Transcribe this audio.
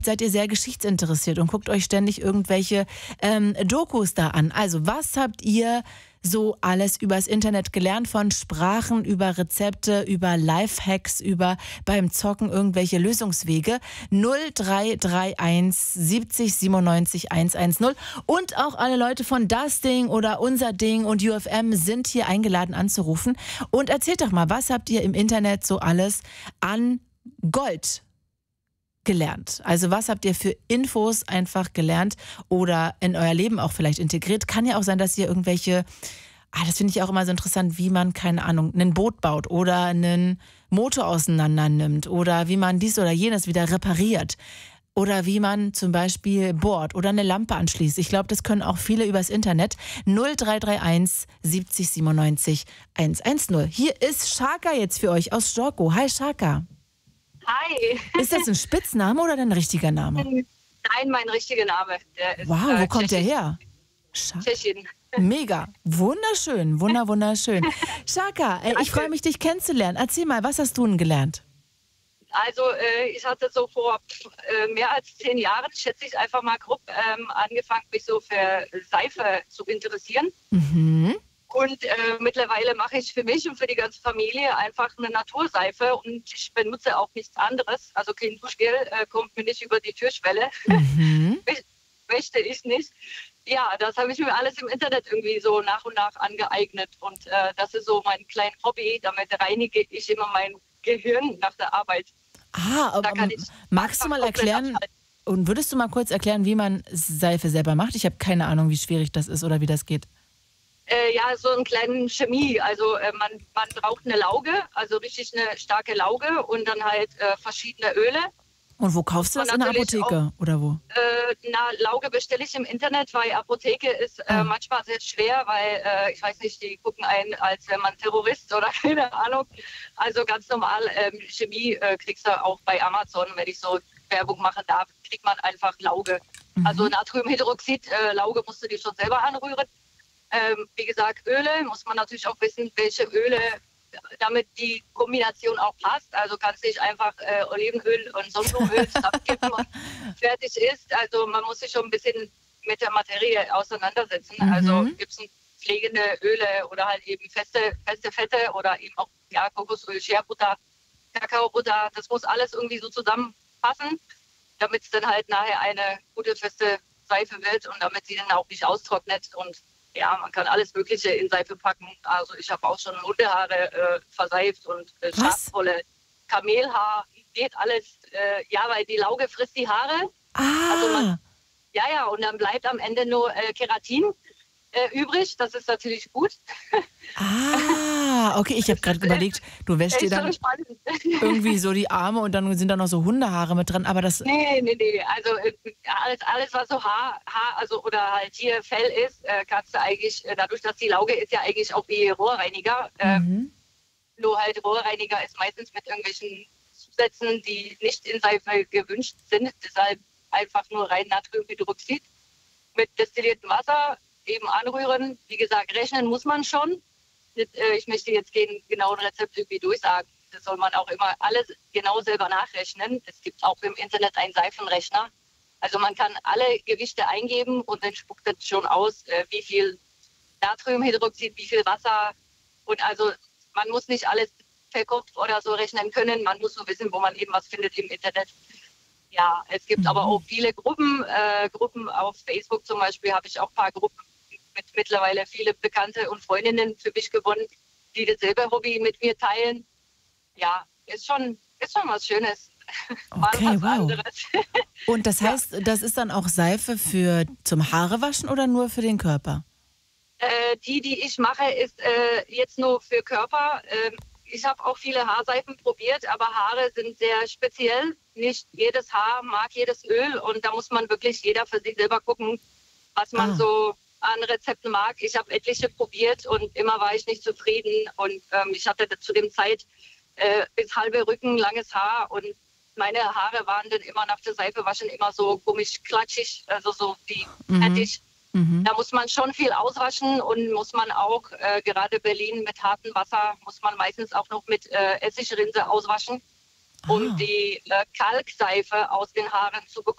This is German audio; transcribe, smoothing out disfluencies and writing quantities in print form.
seid ihr sehr geschichtsinteressiert und guckt euch ständig irgendwelche Dokus da an. Also was habt ihr so alles übers Internet gelernt, von Sprachen über Rezepte, über Lifehacks, über beim Zocken irgendwelche Lösungswege? 0331 70 97 110. Und auch alle Leute von Das Ding oder Unser Ding und UFM sind hier eingeladen anzurufen. Und erzählt doch mal, was habt ihr im Internet so alles an Gold gelernt? Also was habt ihr für Infos einfach gelernt oder in euer Leben auch vielleicht integriert? Kann ja auch sein, dass ihr irgendwelche, das finde ich auch immer so interessant, wie man, keine Ahnung, ein Boot baut oder einen Motor auseinander nimmt oder wie man dies oder jenes wieder repariert oder wie man zum Beispiel bohrt oder eine Lampe anschließt. Ich glaube, das können auch viele übers Internet. 0331 70 97 110. Hier ist Shaka jetzt für euch aus Storkow. Hi Shaka. Hi. Ist das ein Spitzname oder dein richtiger Name? Nein, mein richtiger Name. Der ist, wow, wo kommt der her? Tschechien. Mega, wunderschön, wunderschön. Shaka, ich freue mich, dich kennenzulernen. Erzähl mal, was hast du denn gelernt? Also ich hatte so vor mehr als 10 Jahren, schätze ich einfach mal grob, angefangen, mich so für Seife zu interessieren. Mhm. Und mittlerweile mache ich für mich und für die ganze Familie einfach eine Naturseife und ich benutze auch nichts anderes. Also kein Duschgel kommt mir nicht über die Türschwelle. Mhm. Möchte ich nicht. Ja, das habe ich mir alles im Internet irgendwie so nach und nach angeeignet. Und das ist so mein kleines Hobby. Damit reinige ich immer mein Gehirn nach der Arbeit. Aber magst du mal erklären und würdest du mal kurz erklären, wie man Seife selber macht? Ich habe keine Ahnung, wie schwierig das ist oder wie das geht. Ja, so eine kleine Chemie. Also man braucht eine Lauge, also richtig eine starke Lauge und dann halt verschiedene Öle. Und wo kaufst du das? In der Apotheke oder wo? Lauge bestelle ich im Internet, weil Apotheke ist manchmal sehr schwer, weil ich weiß nicht, die gucken einen, als wäre man Terrorist oder keine Ahnung. Also ganz normal Chemie kriegst du auch bei Amazon, wenn ich so Werbung machen darf, kriegt man einfach Lauge. Mhm. Also Natriumhydroxid, Lauge musst du dir schon selber anrühren. Wie gesagt, Öle muss man natürlich auch wissen, welche Öle, damit die Kombination auch passt. Also kannst du nicht einfach Olivenöl und Sonnenblumenöl zusammenkippen und fertig ist. Also man muss sich schon ein bisschen mit der Materie auseinandersetzen. Mhm. Also gibt es pflegende Öle oder halt eben feste Fette oder eben auch Kokosöl, Scherbutter, Kakaobutter. Das muss alles irgendwie so zusammenpassen, damit es dann halt nachher eine gute, feste Seife wird und damit sie dann auch nicht austrocknet. Und ja, man kann alles Mögliche in Seife packen. Also ich habe auch schon Hundehaare verseift und Schafwolle, Kamelhaar, geht alles. Weil die Lauge frisst die Haare. Also und dann bleibt am Ende nur Keratin übrig. Das ist natürlich gut. Okay, ich habe gerade überlegt, du wäschst dir dann irgendwie so die Arme und dann sind da noch so Hundehaare mit dran, aber das... Nee. Also alles was so Haar, also oder halt hier Fell ist, kannst du eigentlich, dadurch, dass die Lauge ist ja eigentlich auch wie Rohrreiniger, nur halt Rohrreiniger ist meistens mit irgendwelchen Zusätzen, die nicht in Seife gewünscht sind, deshalb einfach nur rein Natriumhydroxid mit destilliertem Wasser eben anrühren. Wie gesagt, rechnen muss man schon. Ich möchte jetzt kein genauen Rezept irgendwie durchsagen. Das soll man auch immer alles genau selber nachrechnen. Es gibt auch im Internet einen Seifenrechner. Also man kann alle Gewichte eingeben und dann spuckt das schon aus, wie viel Natriumhydroxid, wie viel Wasser. Und also man muss nicht alles per Kopf oder so rechnen können. Man muss nur wissen, wo man eben was findet im Internet. Ja, es gibt aber auch viele Gruppen. Gruppen auf Facebook zum Beispiel habe ich auch ein paar Gruppen mit mittlerweile viele Bekannte und Freundinnen für mich gewonnen, die dasselbe Hobby mit mir teilen. Ja, ist schon was Schönes. Okay, wow. Und das heißt, das ist dann auch Seife zum Haarewaschen oder nur für den Körper? Die ich mache, ist jetzt nur für Körper. Ich habe auch viele Haarseifen probiert, aber Haare sind sehr speziell. Nicht jedes Haar mag jedes Öl und da muss man wirklich jeder für sich selber gucken, was man so an Rezepten mag. Ich habe etliche probiert und immer war ich nicht zufrieden und ich hatte zu dem Zeit bis halbe Rücken langes Haar und meine Haare waren dann immer nach der Seife waschen immer so komisch klatschig, also so wie fertig. Da muss man schon viel auswaschen und muss man auch, gerade Berlin mit hartem Wasser, muss man meistens auch noch mit Essigrinse auswaschen, um die Kalkseife aus den Haaren zu bekommen.